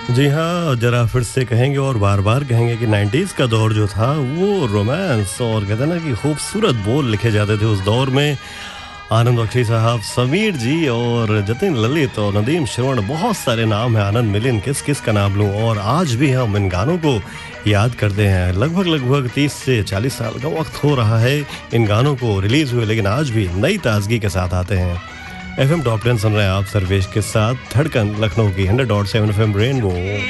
जी हाँ, ज़रा फिर से कहेंगे और बार-बार कहेंगे कि 90s का दौर जो था वो रोमांस और कहते हैं ना कि खूबसूरत बोल लिखे जाते थे उस दौर में। आनंद बख्शी साहब, समीर जी और जतिन ललित और नदीम श्रवण बहुत सारे नाम हैं। आनंद मिलिन किस-किस का नाम लूँ और आज भी हम इन गानों को याद करते हैं। लगभग 30 से 40 साल का वक़्त हो रहा है इन गानों को रिलीज़ हुए, लेकिन आज भी नई ताज़गी के साथ आते हैं। एफएम टॉप 10 सुन रहे हैं आप सर्वेश के साथ। धड़कन लखनऊ की 100.7 एफएम रेनबो।